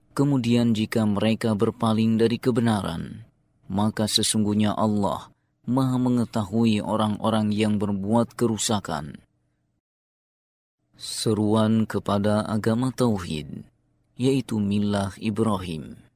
Kemudian jika mereka berpaling dari kebenaran, maka sesungguhnya Allah Maha mengetahui orang-orang yang berbuat kerusakan. Seruan kepada agama tauhid, yaitu millah Ibrahim.